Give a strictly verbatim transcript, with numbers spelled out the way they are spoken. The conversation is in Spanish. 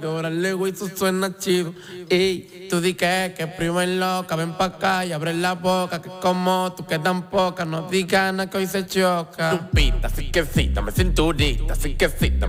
Órale, güey, eso suena chido. Ey, tú di que, que prima es loca, ven pa' acá y abre la boca, que como tú que tan poca, no digas nada que hoy se choca. Tu pita, sí que sí, dame cinturita, sí que sí, dame